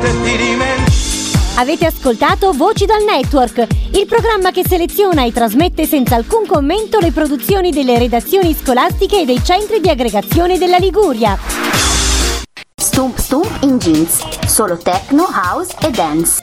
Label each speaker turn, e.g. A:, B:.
A: Avete ascoltato Voci dal Network, il programma che seleziona e trasmette senza alcun commento le produzioni delle redazioni scolastiche e dei centri di aggregazione della Liguria.
B: Stump Stump in Jeans, solo techno, house e dance.